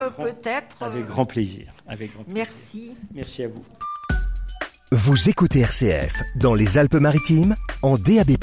Peut-être. Avec grand plaisir. Merci. Merci à vous. Vous écoutez RCF dans les Alpes-Maritimes en DAB+,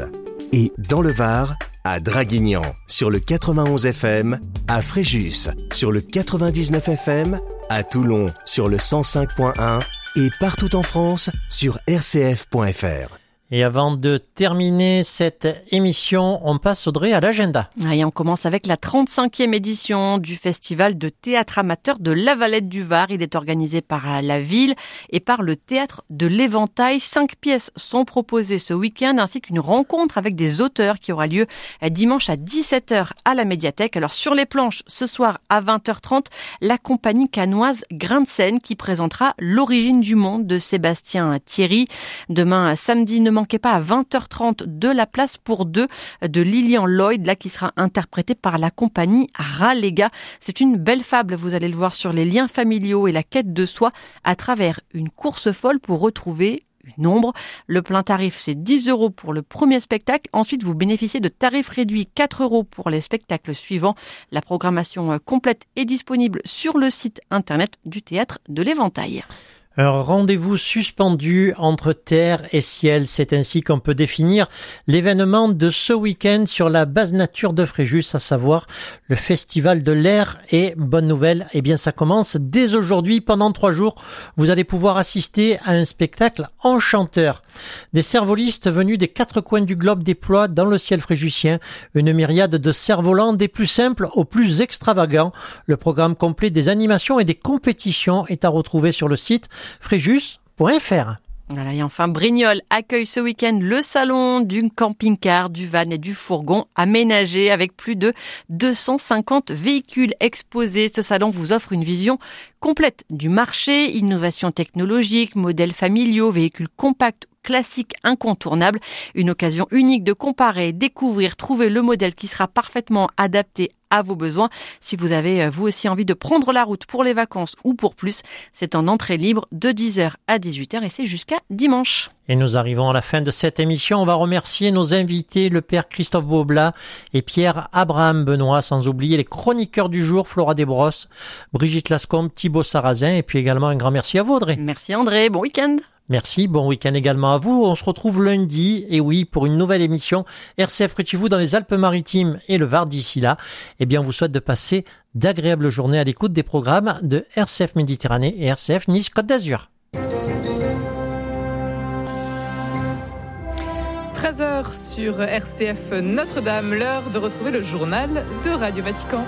et dans le Var, à Draguignan sur le 91 FM, à Fréjus sur le 99 FM, à Toulon sur le 105.1 et partout en France sur rcf.fr. Et avant de terminer cette émission, on passe, Audrey, à l'agenda. Et on commence avec la 35e édition du Festival de théâtre amateur de La Valette du Var. Il est organisé par la ville et par le Théâtre de l'Éventail. 5 pièces sont proposées ce week-end, ainsi qu'une rencontre avec des auteurs qui aura lieu dimanche à 17h à la médiathèque. Alors sur les planches, ce soir à 20h30, la compagnie cannoise Grain de Seine qui présentera L'origine du monde de Sébastien Thierry. Demain, samedi, ne manquez pas à 20h30 de La place pour deux de Lilian Lloyd, là qui sera interprétée par la compagnie Ralega. C'est une belle fable, vous allez le voir, sur les liens familiaux et la quête de soi à travers une course folle pour retrouver une ombre. Le plein tarif, c'est 10 € pour le premier spectacle. Ensuite, vous bénéficiez de tarifs réduits 4 € pour les spectacles suivants. La programmation complète est disponible sur le site internet du Théâtre de l'Éventail. Un rendez-vous suspendu entre terre et ciel, c'est ainsi qu'on peut définir l'événement de ce week-end sur la base nature de Fréjus, à savoir le Festival de l'air. Et bonne nouvelle, eh bien ça commence dès aujourd'hui. Pendant 3 jours, vous allez pouvoir assister à un spectacle enchanteur. Des cervolistes venus des 4 coins du globe déploient dans le ciel fréjusien une myriade de cerfs-volants, des plus simples aux plus extravagants. Le programme complet des animations et des compétitions est à retrouver sur le site fréjus.fr. Voilà, et enfin, Brignoles accueille ce week-end le salon du camping-car, du van et du fourgon aménagé avec plus de 250 véhicules exposés. Ce salon vous offre une vision complète du marché, innovation technologique, modèles familiaux, véhicules compacts, classiques, incontournables. Une occasion unique de comparer, découvrir, trouver le modèle qui sera parfaitement adapté à vos besoins. Si vous avez vous aussi envie de prendre la route pour les vacances ou pour plus, c'est en entrée libre de 10h à 18h et c'est jusqu'à dimanche. Et nous arrivons à la fin de cette émission. On va remercier nos invités, le père Christophe Beaublat et Pierre Abraham Benoît, sans oublier les chroniqueurs du jour, Flora Desbrosses, Brigitte Lascombe, Thibaut Sarrazin, et puis également un grand merci à vous, Audrey. Merci André, bon week-end. Merci, bon week-end également à vous. On se retrouve lundi, et oui, pour une nouvelle émission RCF près de chez vous dans les Alpes-Maritimes et le Var. D'ici là, eh bien, on vous souhaite de passer d'agréables journées à l'écoute des programmes de RCF Méditerranée et RCF Nice-Côte d'Azur. 13h sur RCF Notre-Dame, l'heure de retrouver le journal de Radio Vatican.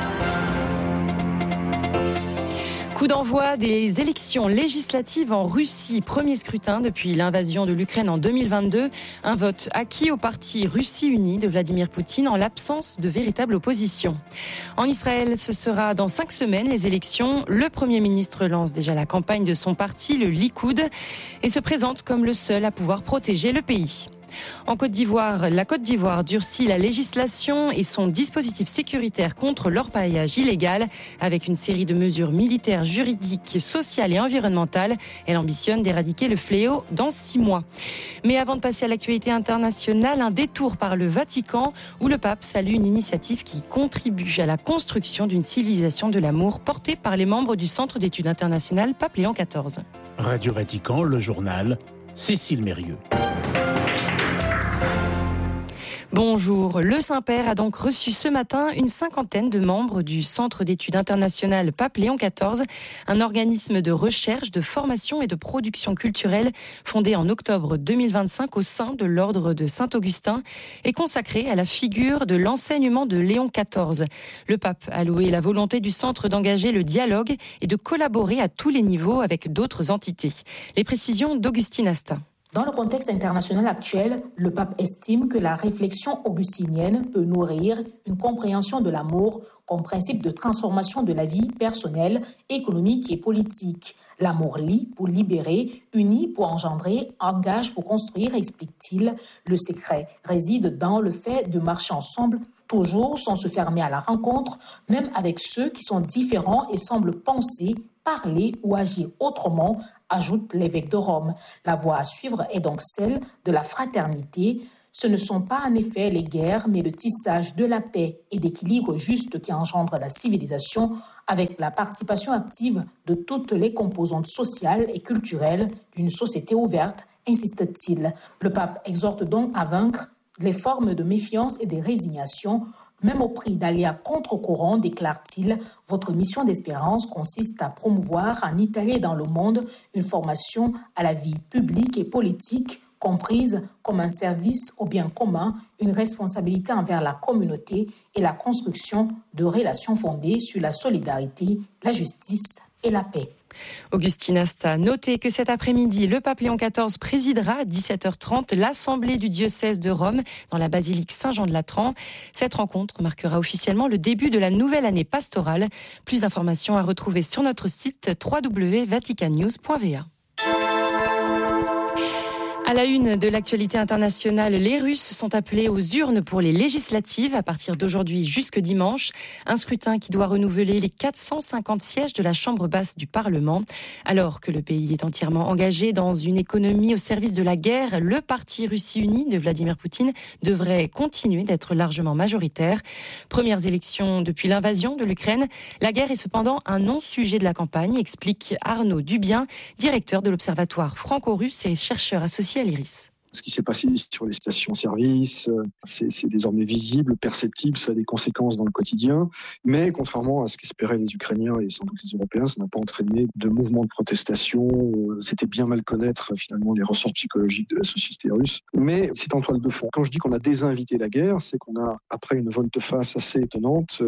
Coup d'envoi des élections législatives en Russie. Premier scrutin depuis l'invasion de l'Ukraine en 2022. Un vote acquis au parti Russie Unie de Vladimir Poutine en l'absence de véritable opposition. En Israël, ce sera dans 5 semaines les élections. Le Premier ministre lance déjà la campagne de son parti, le Likoud, et se présente comme le seul à pouvoir protéger le pays. En Côte d'Ivoire, la Côte d'Ivoire durcit la législation et son dispositif sécuritaire contre l'orpaillage illégal avec une série de mesures militaires, juridiques, sociales et environnementales. Elle ambitionne d'éradiquer le fléau dans 6 mois. Mais avant de passer à l'actualité internationale, un détour par le Vatican où le pape salue une initiative qui contribue à la construction d'une civilisation de l'amour portée par les membres du Centre d'études internationales Pape Léon XIV. Radio Vatican, le journal, Cécile Mérieux. Bonjour, le Saint-Père a donc reçu ce matin une 50aine de membres du Centre d'études internationales Pape Léon XIV, un organisme de recherche, de formation et de production culturelle fondé en octobre 2025 au sein de l'ordre de Saint-Augustin et consacré à la figure de l'enseignement de Léon XIV. Le pape a loué la volonté du centre d'engager le dialogue et de collaborer à tous les niveaux avec d'autres entités. Les précisions d'Augustine Asta. Dans le contexte international actuel, le pape estime que la réflexion augustinienne peut nourrir une compréhension de l'amour comme principe de transformation de la vie personnelle, économique et politique. L'amour lie pour libérer, unit pour engendrer, engage pour construire, explique-t-il. Le secret réside dans le fait de marcher ensemble, toujours sans se fermer à la rencontre, même avec ceux qui sont différents et semblent penser, parler ou agir autrement, ajoute l'évêque de Rome. La voie à suivre est donc celle de la fraternité, Ce ne sont pas en effet les guerres, mais le tissage de la paix et d'équilibre juste qui engendre la civilisation avec la participation active de toutes les composantes sociales et culturelles d'une société ouverte, insiste-t-il. Le pape exhorte donc à vaincre les formes de méfiance et de résignation, même au prix d'aller à contre-courant, déclare-t-il. Votre mission d'espérance consiste à promouvoir en Italie et dans le monde une formation à la vie publique et politique, comprise comme un service au bien commun, une responsabilité envers la communauté et la construction de relations fondées sur la solidarité, la justice et la paix. Augustine Asta, notez que cet après-midi, le pape Léon XIV présidera à 17h30 l'Assemblée du diocèse de Rome dans la basilique Saint-Jean-de-Latran. Cette rencontre marquera officiellement le début de la nouvelle année pastorale. Plus d'informations à retrouver sur notre site www.vaticannews.va. À la une de l'actualité internationale, les Russes sont appelés aux urnes pour les législatives à partir d'aujourd'hui jusque dimanche. Un scrutin qui doit renouveler les 450 sièges de la Chambre basse du Parlement. Alors que le pays est entièrement engagé dans une économie au service de la guerre, le parti Russie Unie de Vladimir Poutine devrait continuer d'être largement majoritaire. Premières élections depuis l'invasion de l'Ukraine. La guerre est cependant un non-sujet de la campagne, explique Arnaud Dubien, directeur de l'Observatoire franco-russe et chercheur associé à l'IRIS. Ce qui s'est passé sur les stations-service, c'est désormais visible, perceptible, ça a des conséquences dans le quotidien. Mais contrairement à ce qu'espéraient les Ukrainiens et sans doute les Européens, ça n'a pas entraîné de mouvements de protestation. C'était bien mal connaître finalement les ressorts psychologiques de la société russe. Mais c'est en toile de fond. Quand je dis qu'on a désinvité la guerre, c'est qu'on a, après une volte-face assez étonnante,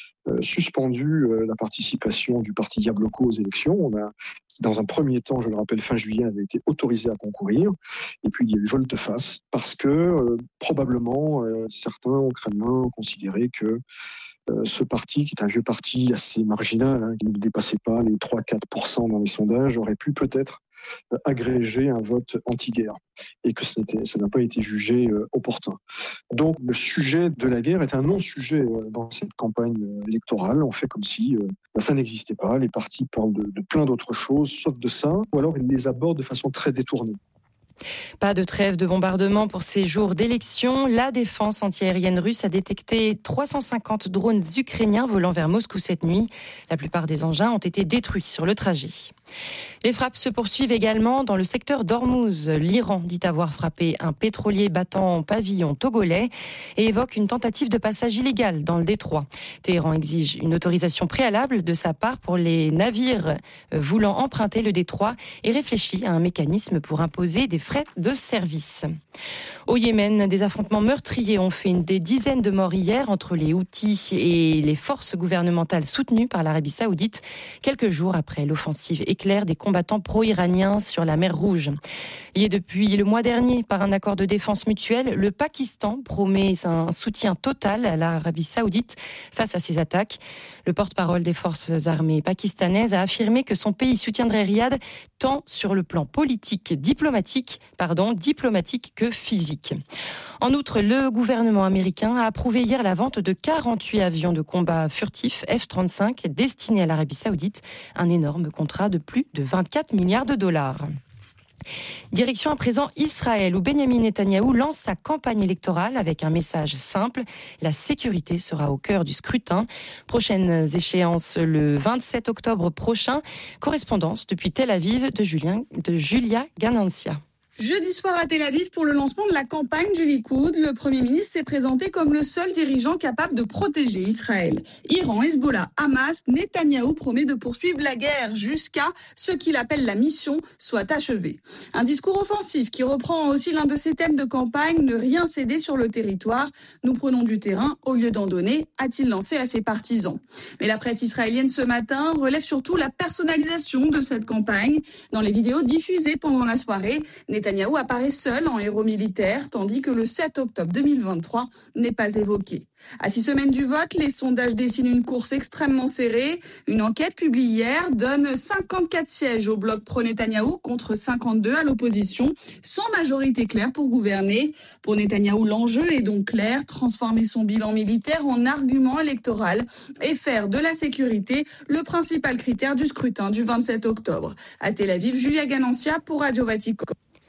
suspendu la participation du parti Yabloko aux élections. On a, dans un premier temps, je le rappelle, fin juillet, avait été autorisé à concourir. Et puis, il y a eu volte-face parce que probablement certains Ukrainiens ont considéré que ce parti, qui est un vieux parti assez marginal, qui ne dépassait pas les 3-4% dans les sondages, aurait pu peut-être agréger un vote anti-guerre et que ça n'a pas été jugé opportun. Donc le sujet de la guerre est un non-sujet dans cette campagne électorale. On fait comme si ça n'existait pas. Les partis parlent de plein d'autres choses, sauf de ça, ou alors ils les abordent de façon très détournée. Pas de trêve de bombardement pour ces jours d'élection. La défense antiaérienne russe a détecté 350 drones ukrainiens volant vers Moscou cette nuit. La plupart des engins ont été détruits sur le trajet. Les frappes se poursuivent également dans le secteur d'Ormuz. L'Iran dit avoir frappé un pétrolier battant pavillon togolais et évoque une tentative de passage illégal dans le détroit. Téhéran exige une autorisation préalable de sa part pour les navires voulant emprunter le détroit et réfléchit à un mécanisme pour imposer des frais de service. Au Yémen, des affrontements meurtriers ont fait des dizaines de morts hier entre les Houthis et les forces gouvernementales soutenues par l'Arabie Saoudite, quelques jours après l'offensive éclair des combattants pro-iraniens sur la mer Rouge. Lié depuis le mois dernier par un accord de défense mutuelle, le Pakistan promet un soutien total à l'Arabie Saoudite face à ces attaques. Le porte-parole des forces armées pakistanaises a affirmé que son pays soutiendrait Riyad tant sur le plan diplomatique que physique. En outre, le gouvernement américain a approuvé hier la vente de 48 avions de combat furtifs F-35 destinés à l'Arabie Saoudite, un énorme contrat de plus de 24 milliards de dollars. Direction à présent Israël, où Benyamin Netanyahou lance sa campagne électorale avec un message simple. La sécurité sera au cœur du scrutin. Prochaines échéances le 27 octobre prochain. Correspondance depuis Tel Aviv de Julia Ganancia. Jeudi soir à Tel Aviv, pour le lancement de la campagne du Likoud, le Premier ministre s'est présenté comme le seul dirigeant capable de protéger Israël. Iran, Hezbollah, Hamas, Netanyahou promet de poursuivre la guerre jusqu'à ce qu'il appelle la mission soit achevée. Un discours offensif qui reprend aussi l'un de ses thèmes de campagne, ne rien céder sur le territoire. Nous prenons du terrain au lieu d'en donner, a-t-il lancé à ses partisans. Mais la presse israélienne ce matin relève surtout la personnalisation de cette campagne. Dans les vidéos diffusées pendant la soirée, Netanyahou apparaît seul en héros militaire, tandis que le 7 octobre 2023 n'est pas évoqué. À 6 semaines du vote, les sondages dessinent une course extrêmement serrée. Une enquête publiée hier donne 54 sièges au bloc pro-Netanyahou contre 52 à l'opposition, sans majorité claire pour gouverner. Pour Netanyahou, l'enjeu est donc clair, transformer son bilan militaire en argument électoral et faire de la sécurité le principal critère du scrutin du 27 octobre. À Tel Aviv, Julia Ganancia pour Radio Vatican.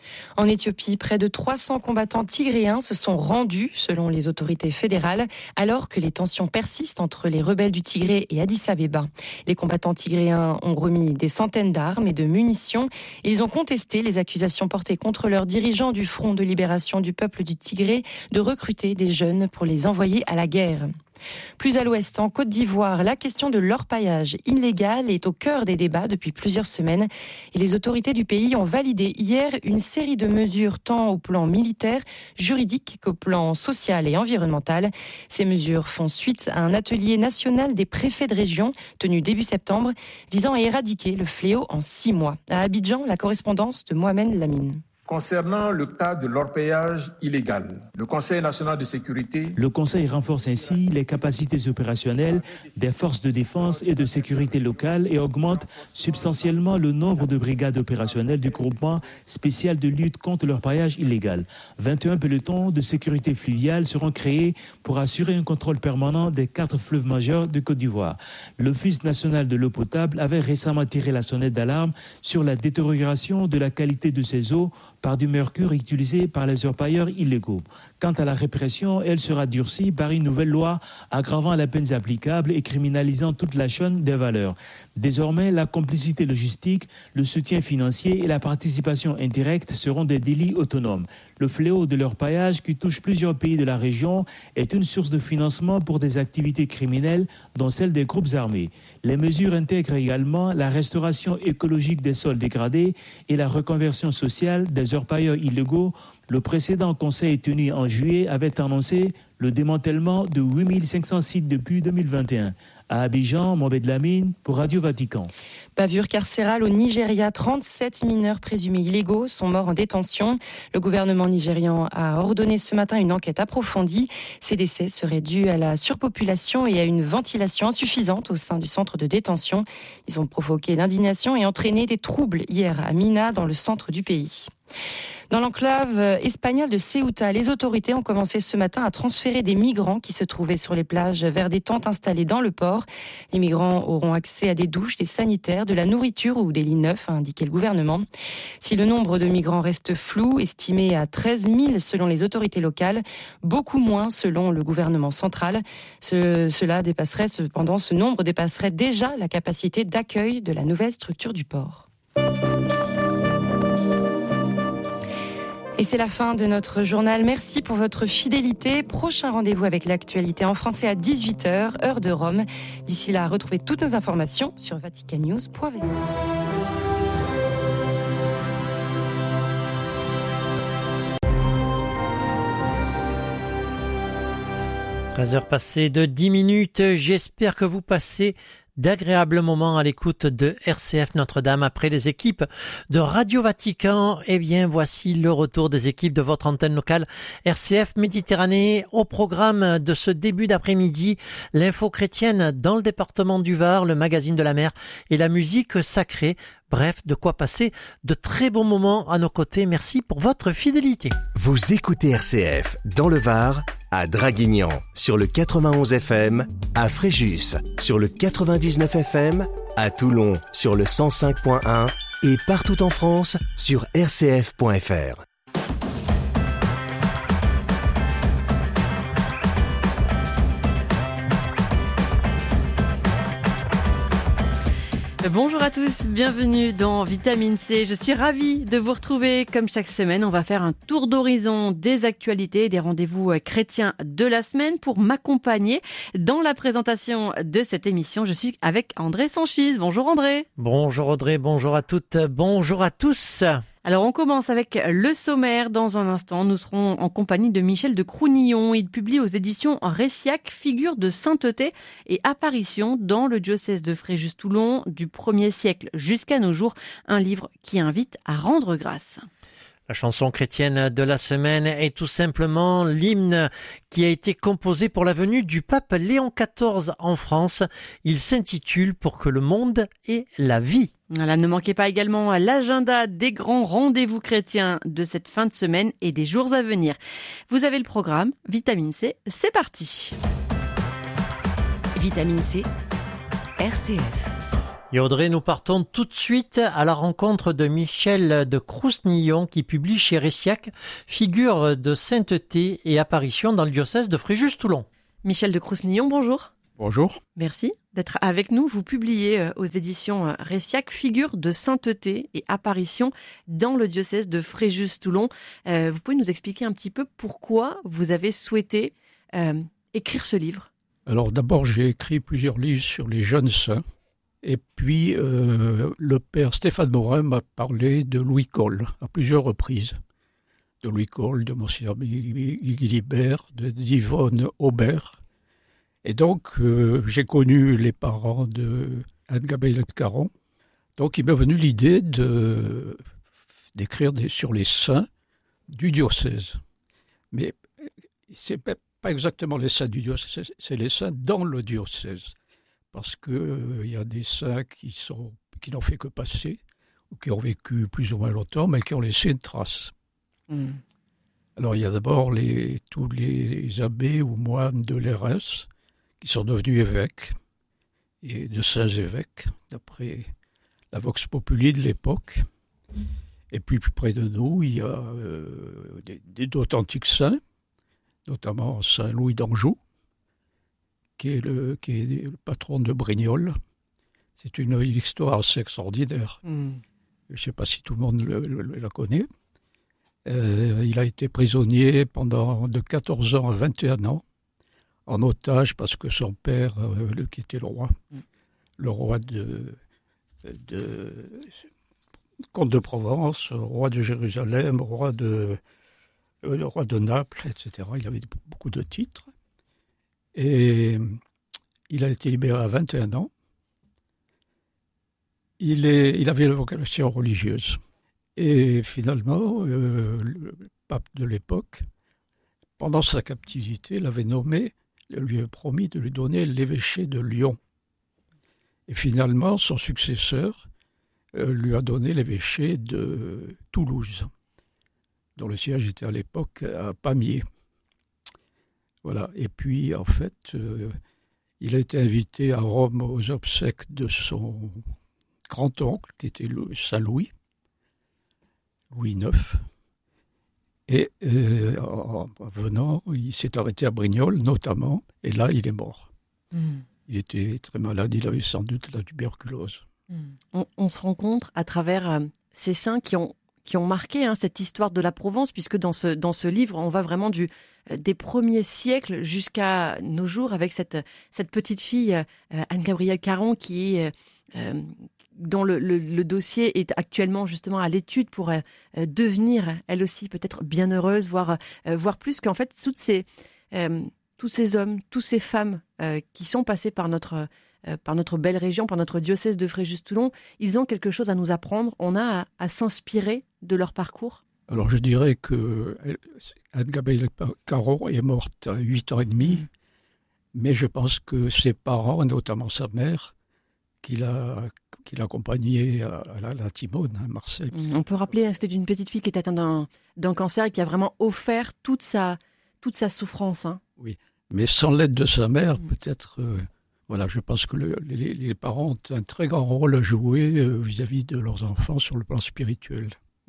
En Éthiopie, près de 300 combattants tigréens se sont rendus, selon les autorités fédérales, alors que les tensions persistent entre les rebelles du Tigré et Addis Abeba. Les combattants tigréens ont remis des centaines d'armes et de munitions et ils ont contesté les accusations portées contre leurs dirigeants du Front de libération du peuple du Tigré de recruter des jeunes pour les envoyer à la guerre. Plus à l'ouest, en Côte d'Ivoire, la question de l'orpaillage illégal est au cœur des débats depuis plusieurs semaines. Et les autorités du pays ont validé hier une série de mesures tant au plan militaire, juridique qu'au plan social et environnemental. Ces mesures font suite à un atelier national des préfets de région tenu début septembre, visant à éradiquer le fléau en 6 mois. À Abidjan, la correspondance de Mohamed Lamine. Concernant le cas de l'orpaillage illégal, le Conseil national de sécurité... Le Conseil renforce ainsi les capacités opérationnelles des forces de défense et de sécurité locales et augmente substantiellement le nombre de brigades opérationnelles du groupement spécial de lutte contre l'orpaillage illégal. 21 pelotons de sécurité fluviale seront créés pour assurer un contrôle permanent des 4 fleuves majeurs de Côte d'Ivoire. L'Office national de l'eau potable avait récemment tiré la sonnette d'alarme sur la détérioration de la qualité de ces eaux par du mercure utilisé par les orpailleurs illégaux. Quant à la répression, elle sera durcie par une nouvelle loi aggravant les peines applicables et criminalisant toute la chaîne des valeurs. Désormais, la complicité logistique, le soutien financier et la participation indirecte seront des délits autonomes. Le fléau de l'orpaillage qui touche plusieurs pays de la région est une source de financement pour des activités criminelles, dont celle des groupes armés. Les mesures intègrent également la restauration écologique des sols dégradés et la reconversion sociale des orpailleurs illégaux. Le précédent conseil tenu en juillet avait annoncé le démantèlement de 8500 sites depuis 2021. À Abidjan, Mohamed Lamine pour Radio Vatican. Bavure carcérale au Nigeria, 37 mineurs présumés illégaux sont morts en détention. Le gouvernement nigérian a ordonné ce matin une enquête approfondie. Ces décès seraient dus à la surpopulation et à une ventilation insuffisante au sein du centre de détention. Ils ont provoqué l'indignation et entraîné des troubles hier à Mina, dans le centre du pays. Dans l'enclave espagnole de Ceuta, les autorités ont commencé ce matin à transférer des migrants qui se trouvaient sur les plages vers des tentes installées dans le port. Les migrants auront accès à des douches, des sanitaires, de la nourriture ou des lits neufs, a indiqué le gouvernement. Si le nombre de migrants reste flou, estimé à 13 000 selon les autorités locales, beaucoup moins selon le gouvernement central. Ce nombre dépasserait déjà la capacité d'accueil de la nouvelle structure du port. Et c'est la fin de notre journal. Merci pour votre fidélité. Prochain rendez-vous avec l'actualité en français à 18h, heure de Rome. D'ici là, retrouvez toutes nos informations sur vaticannews.va. 13h passées de 10 minutes. J'espère que vous passez d'agréables moments à l'écoute de RCF Notre-Dame après les équipes de Radio Vatican. Eh bien, voici le retour des équipes de votre antenne locale RCF Méditerranée. Au programme de ce début d'après-midi, l'info chrétienne dans le département du Var, le magazine de la mer et la musique sacrée. Bref, de quoi passer de très bons moments à nos côtés. Merci pour votre fidélité. Vous écoutez RCF dans le Var, à Draguignan sur le 91 FM, à Fréjus sur le 99 FM, à Toulon sur le 105.1 et partout en France sur rcf.fr. Bonjour à tous, bienvenue dans Vitamine C. Je suis ravie de vous retrouver. Comme chaque semaine, on va faire un tour d'horizon des actualités et des rendez-vous chrétiens de la semaine. Pour m'accompagner dans la présentation de cette émission, je suis avec André Sanchis. Bonjour André. Bonjour Audrey, bonjour à toutes, bonjour à tous. Alors on commence avec le sommaire. Dans un instant, nous serons en compagnie de Michel de Crounillon. Il publie aux éditions Réciac Figures de sainteté et apparitions dans le diocèse de Fréjus-Toulon du 1er siècle jusqu'à nos jours. Un livre qui invite à rendre grâce. La chanson chrétienne de la semaine est tout simplement l'hymne qui a été composé pour la venue du pape Léon XIV en France. Il s'intitule « Pour que le monde ait la vie ». Voilà, ne manquez pas également l'agenda des grands rendez-vous chrétiens de cette fin de semaine et des jours à venir. Vous avez le programme Vitamine C, c'est parti. Vitamine C, RCF. Et Audrey, nous partons tout de suite à la rencontre de Michel de Crousnillon qui publie chez Ressiac Figures de sainteté et apparitions dans le diocèse de Fréjus-Toulon. Michel de Crousnillon, bonjour. Bonjour. Merci d'être avec nous. Vous publiez aux éditions Ressiac Figures de sainteté et apparitions dans le diocèse de Fréjus-Toulon. Vous pouvez nous expliquer un petit peu pourquoi vous avez souhaité écrire ce livre? Alors d'abord, j'ai écrit plusieurs livres sur les jeunes saints. Et puis, le père Stéphane Morin m'a parlé de Louis Cole à plusieurs reprises. De Louis Cole, de Monseigneur Guilibert, d'Yvonne Aubert. Et donc, j'ai connu les parents de Anne-Gabrielle Caron. Donc, il m'est venu l'idée d'écrire sur les saints du diocèse. Mais c'est pas exactement les saints du diocèse, c'est les saints dans le diocèse. Parce qu'il y a des saints qui n'ont fait que passer, ou qui ont vécu plus ou moins longtemps, mais qui ont laissé une trace. Alors il y a d'abord tous les abbés ou moines de l'Érins, qui sont devenus évêques, et de saints évêques, d'après la Vox Populi de l'époque. Et puis plus près de nous, il y a d'authentiques saints, notamment Saint Louis d'Anjou, qui est le patron de Brignoles. C'est une histoire assez extraordinaire. Je ne sais pas si tout le monde la connaît. Il a été prisonnier de 14 ans à 21 ans, en otage parce que son père, qui était le roi de comte de Provence, roi de Jérusalem, roi de Naples, etc. Il avait beaucoup de titres. Et il a été libéré à 21 ans. Il avait une vocation religieuse. Et finalement, le pape de l'époque, pendant sa captivité, lui avait promis de lui donner l'évêché de Lyon. Et finalement, son successeur lui a donné l'évêché de Toulouse, dont le siège était à l'époque à Pamiers. Voilà. Et puis, en fait, il a été invité à Rome aux obsèques de son grand-oncle, qui était Saint Louis, Louis IX. Et en venant, il s'est arrêté à Brignoles, notamment, et là, il est mort. Il était très malade, il avait sans doute la tuberculose. On se rencontre à travers ces saints qui ont marqué cette histoire de la Provence, puisque dans ce livre, on va vraiment des premiers siècles jusqu'à nos jours avec cette petite fille, Anne-Gabrielle Caron, dont le dossier est actuellement justement à l'étude pour devenir, elle aussi, peut-être bienheureuse, voire plus, qu'en fait, tous ces hommes, toutes ces femmes qui sont passés par notre belle région, par notre diocèse de Fréjus-Toulon, ils ont quelque chose à nous apprendre. On a à s'inspirer de leur parcours. Alors je dirais que Anne-Gabrielle Caron est morte à 8 ans et demi, mais je pense que ses parents, notamment sa mère, qui l'accompagnait à la Timone, à Marseille. On peut rappeler, c'était une petite fille qui était atteinte d'un cancer et qui a vraiment offert toute sa souffrance. Oui, mais sans l'aide de sa mère, peut-être... Voilà, je pense que les parents ont un très grand rôle à jouer vis-à-vis de leurs enfants sur le plan spirituel.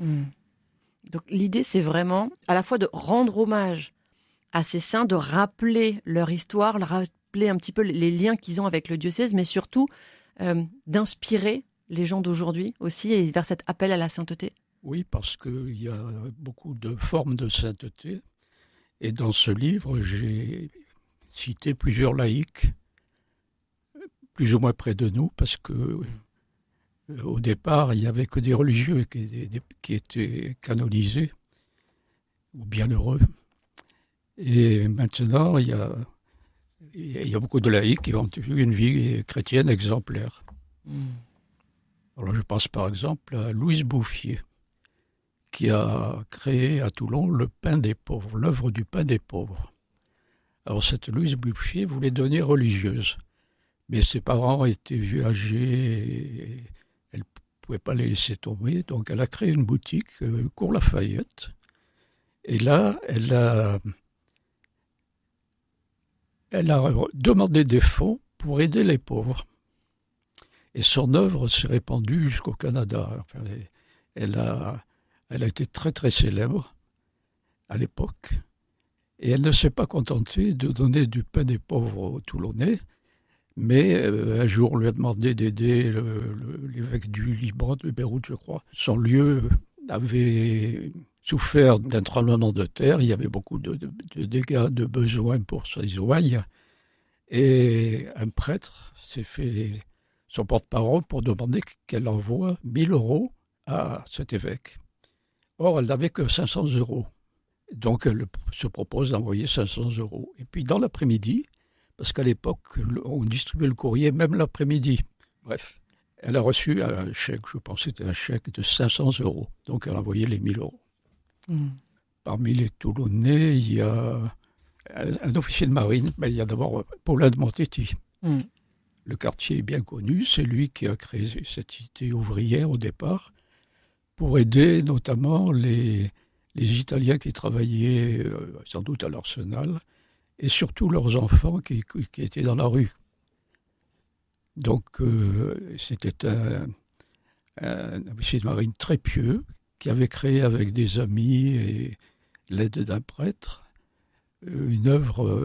Donc l'idée, c'est vraiment à la fois de rendre hommage à ces saints, de rappeler leur histoire, de rappeler un petit peu les liens qu'ils ont avec le diocèse, mais surtout d'inspirer les gens d'aujourd'hui aussi et vers cet appel à la sainteté. Oui, parce qu'il y a beaucoup de formes de sainteté. Et dans ce livre, j'ai cité plusieurs laïcs, plus ou moins près de nous, parce que au départ, il n'y avait que des religieux qui étaient canonisés, ou bienheureux. Et maintenant, il y a beaucoup de laïcs qui ont eu une vie chrétienne exemplaire. Alors, je pense par exemple à Louise Bouffier, qui a créé à Toulon le pain des pauvres, l'œuvre du pain des pauvres. Alors, cette Louise Bouffier voulait devenir religieuse. Mais ses parents étaient vieux, âgés, et elle ne pouvait pas les laisser tomber. Donc elle a créé une boutique, Cours Lafayette. Et là, elle a demandé des fonds pour aider les pauvres. Et son œuvre s'est répandue jusqu'au Canada. Enfin, elle a été très très célèbre à l'époque. Et elle ne s'est pas contentée de donner du pain des pauvres aux Toulonnais, mais un jour on lui a demandé d'aider l'évêque du Liban, de Beyrouth je crois. Son lieu avait souffert d'un tremblement de terre, il y avait beaucoup de dégâts, de besoins pour ses ouailles. Et un prêtre s'est fait son porte-parole pour demander qu'elle envoie 1 000 € à cet évêque. Or, elle n'avait que 500 €. Donc, elle se propose d'envoyer 500 €. Et puis, dans l'après-midi, parce qu'à l'époque, on distribuait le courrier même l'après-midi. Bref, elle a reçu un chèque, je pense que c'était un chèque de 500 €. Donc, elle a envoyé les 1 000 €. Parmi les Toulonnais, il y a un officier de marine. Ben, il y a d'abord Paulin de Montetti. Le quartier est bien connu. C'est lui qui a créé cette cité ouvrière au départ pour aider notamment les Italiens qui travaillaient sans doute à l'Arsenal et surtout leurs enfants qui étaient dans la rue. Donc c'était un officier de marine très pieux qui avait créé avec des amis et l'aide d'un prêtre une œuvre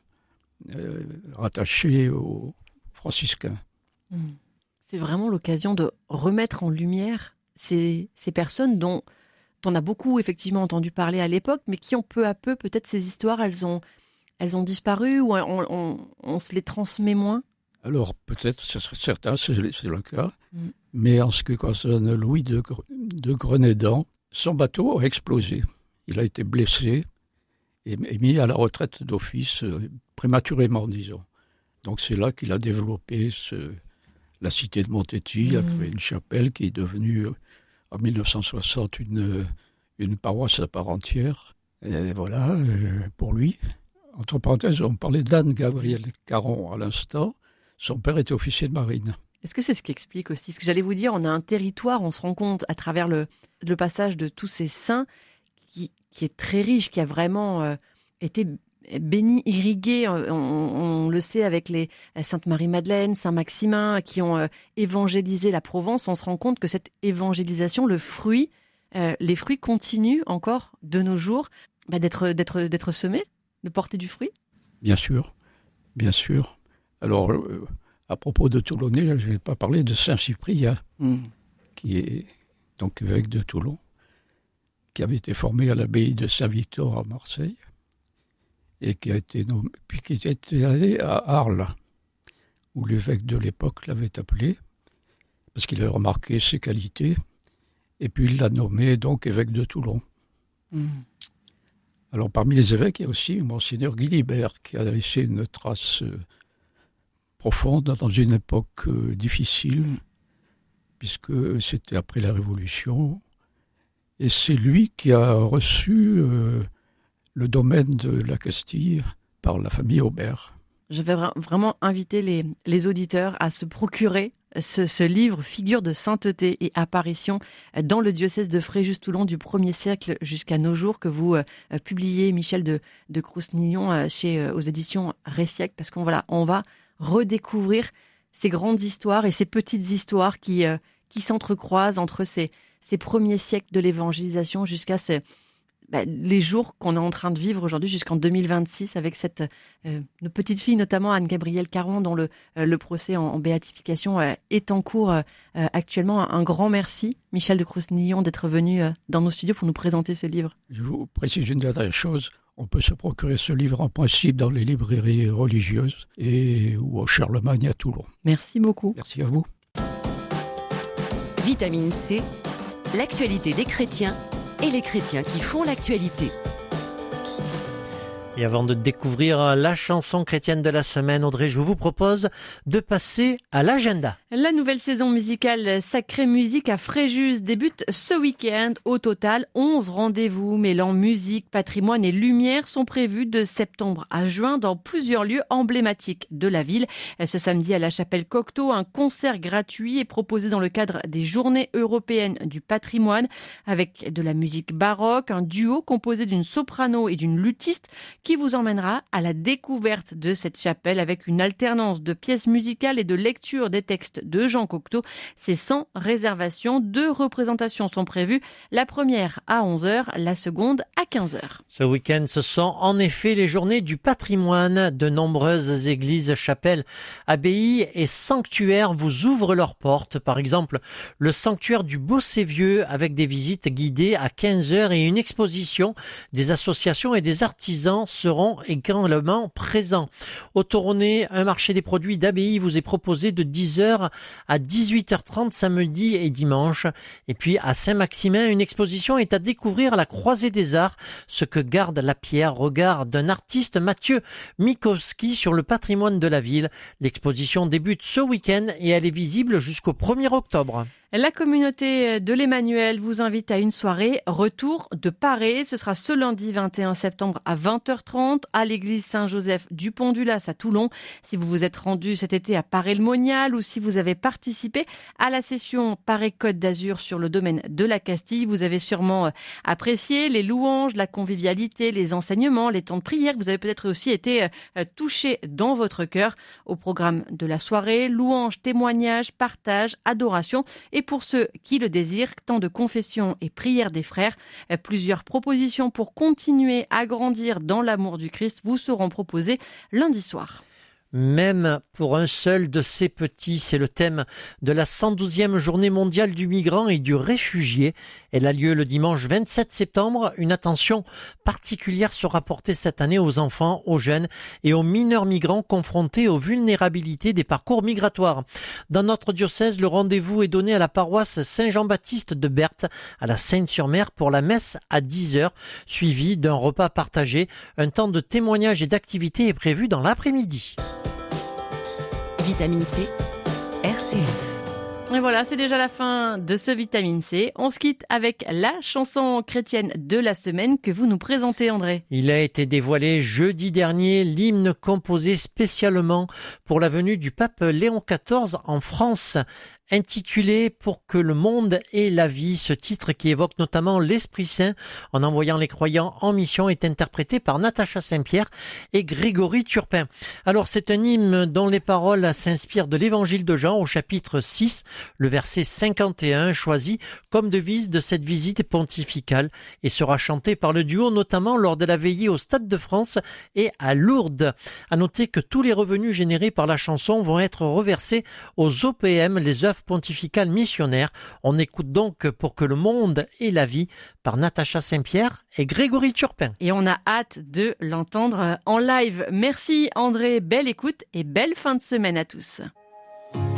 rattachée aux franciscains. C'est vraiment l'occasion de remettre en lumière ces personnes dont on a beaucoup effectivement entendu parler à l'époque, mais qui ont peu à peu, peut-être ces histoires, elles ont disparu ou on se les transmet moins. Alors peut-être, certains, c'est le cas, mais en ce qui concerne Louis de Grenédan, son bateau a explosé. Il a été blessé et mis à la retraite d'office prématurément, disons. Donc c'est là qu'il a développé la cité de Montetti, il a créé une chapelle qui est devenue en 1960 une paroisse à part entière. Et voilà, pour lui. Entre parenthèses, on parlait d'Anne-Gabrielle Caron à l'instant. Son père était officier de marine. Est-ce que c'est ce qui explique aussi ce que j'allais vous dire, on a un territoire, on se rend compte à travers le passage de tous ces saints qui est très riche, qui a vraiment été béni, irrigué, on le sait avec les Sainte Marie-Madeleine, Saint-Maximin, qui ont évangélisé la Provence. On se rend compte que cette évangélisation, les fruits continuent encore de nos jours d'être semés, de porter du fruit. Bien sûr. Alors, à propos de Toulonnais, je ne vais pas parler de Saint-Cyprien, qui est donc évêque de Toulon, qui avait été formé à l'abbaye de Saint-Victor à Marseille, et qui était allé à Arles, où l'évêque de l'époque l'avait appelé, parce qu'il avait remarqué ses qualités, et puis il l'a nommé donc évêque de Toulon. Alors parmi les évêques, il y a aussi Monseigneur Guilibert, qui a laissé une trace profonde dans une époque difficile, puisque c'était après la Révolution, et c'est lui qui a reçu le domaine de la Castille par la famille Aubert. Je vais vraiment inviter les auditeurs à se procurer ce livre, Figures de sainteté et apparition dans le diocèse de Fréjus-Toulon du 1er siècle jusqu'à nos jours, que vous publiez, Michel de Crousnillon, aux éditions Ressiec, parce qu'on va redécouvrir ces grandes histoires et ces petites histoires qui s'entrecroisent entre ces premiers siècles de l'évangélisation jusqu'à les jours qu'on est en train de vivre aujourd'hui jusqu'en 2026 avec nos petites filles, notamment Anne-Gabrielle Caron, dont le procès en béatification est en cours actuellement. Un grand merci, Michel de Crousnillon, d'être venu dans nos studios pour nous présenter ce livre. Je vous précise une dernière chose. On peut se procurer ce livre en principe dans les librairies religieuses ou au Charlemagne à Toulon. Merci beaucoup. Merci à vous. Vitamine C, l'actualité des chrétiens et les chrétiens qui font l'actualité. Et avant de découvrir la chanson chrétienne de la semaine, Audrey, je vous propose de passer à l'agenda. La nouvelle saison musicale Sacrée Musique à Fréjus débute ce week-end. Au total, 11 rendez-vous mêlant musique, patrimoine et lumière sont prévus de septembre à juin dans plusieurs lieux emblématiques de la ville. Ce samedi à la chapelle Cocteau, un concert gratuit est proposé dans le cadre des Journées européennes du patrimoine avec de la musique baroque, un duo composé d'une soprano et d'une luthiste qui vous emmènera à la découverte de cette chapelle avec une alternance de pièces musicales et de lecture des textes de Jean Cocteau. C'est sans réservation. 2 représentations sont prévues. La première à 11h, la seconde à 15h. Ce week-end, ce sont en effet les journées du patrimoine. De nombreuses églises, chapelles, abbayes et sanctuaires vous ouvrent leurs portes. Par exemple, le sanctuaire du Beaucé-Vieux avec des visites guidées à 15h et une exposition. Des associations et des artisans seront également présents. Au Toronnet, un marché des produits d'abbaye vous est proposé de 10h à 18h30 samedi et dimanche. Et puis à Saint-Maximin, une exposition est à découvrir à la Croisée des Arts, ce que garde la pierre, regard d'un artiste, Mathieu Mikowski, sur le patrimoine de la ville. L'exposition débute ce week-end et elle est visible jusqu'au 1er octobre. La communauté de l'Emmanuel vous invite à une soirée retour de Paré. Ce sera ce lundi 21 septembre à 20h30 à l'église Saint-Joseph du Pont-du-Lac à Toulon. Si vous vous êtes rendu cet été à Paré-le-Monial ou si vous avez participé à la session Paré-Côte d'Azur sur le domaine de la Castille, vous avez sûrement apprécié les louanges, la convivialité, les enseignements, les temps de prière. Vous avez peut-être aussi été touché dans votre cœur. Au programme de la soirée, louanges, témoignages, partage, adoration. Et pour ceux qui le désirent, temps de confession et prière des frères, plusieurs propositions pour continuer à grandir dans l'amour du Christ vous seront proposées lundi soir. Même pour un seul de ces petits, c'est le thème de la 112e journée mondiale du migrant et du réfugié. Elle a lieu le dimanche 27 septembre. Une attention particulière sera portée cette année aux enfants, aux jeunes et aux mineurs migrants confrontés aux vulnérabilités des parcours migratoires. Dans notre diocèse, le rendez-vous est donné à la paroisse Saint-Jean-Baptiste de Berthe, à la Seine-sur-Mer, pour la messe à 10h, suivi d'un repas partagé. Un temps de témoignage et d'activité est prévu dans l'après-midi. Vitamine C, RCF. Et voilà, c'est déjà la fin de ce Vitamine C. On se quitte avec la chanson chrétienne de la semaine que vous nous présentez, André. Il a été dévoilé jeudi dernier l'hymne composé spécialement pour la venue du pape Léon XIV en France. Intitulé « Pour que le monde ait la vie », ce titre qui évoque notamment l'Esprit Saint en envoyant les croyants en mission est interprété par Natacha Saint-Pierre et Grégory Turpin. Alors c'est un hymne dont les paroles s'inspirent de l'évangile de Jean au chapitre 6, le verset 51, choisi comme devise de cette visite pontificale et sera chanté par le duo notamment lors de la veillée au Stade de France et à Lourdes. À noter que tous les revenus générés par la chanson vont être reversés aux OPM, les œuvres pontificales missionnaires. On écoute donc Pour que le monde ait la vie par Natacha Saint-Pierre et Grégory Turpin. Et on a hâte de l'entendre en live. Merci André, belle écoute et belle fin de semaine à tous.